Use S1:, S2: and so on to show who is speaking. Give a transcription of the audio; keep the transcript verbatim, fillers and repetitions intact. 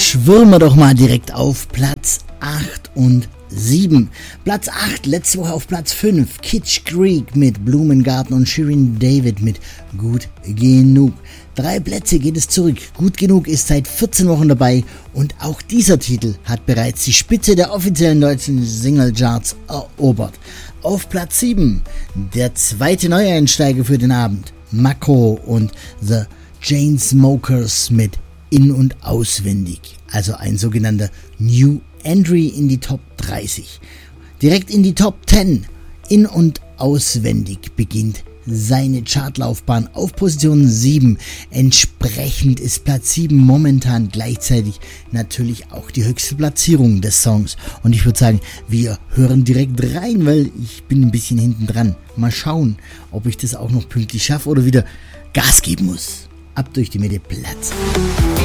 S1: schwirren wir doch mal direkt auf Platz acht und sieben. Platz acht, letzte Woche auf Platz fünf, Kitsch Creek mit Blumengarten und Shirin David mit Gut Genug. Drei Plätze geht es zurück. Gut Genug ist seit vierzehn Wochen dabei und auch dieser Titel hat bereits die Spitze der offiziellen deutschen Singlecharts erobert. Auf Platz sieben, der zweite Neueinsteiger für den Abend, Mako und The Chainsmokers mit In- und Auswendig, also ein sogenannter New Entry in die Top dreißig. Direkt in die Top zehn, In- und Auswendig, beginnt seine Chartlaufbahn auf Position sieben. Entsprechend ist Platz sieben momentan gleichzeitig natürlich auch die höchste Platzierung des Songs. Und ich würde sagen, wir hören direkt rein, weil ich bin ein bisschen hinten dran. Mal schauen, ob ich das auch noch pünktlich schaffe oder wieder Gas geben muss. Ab durch die Mitte, Platz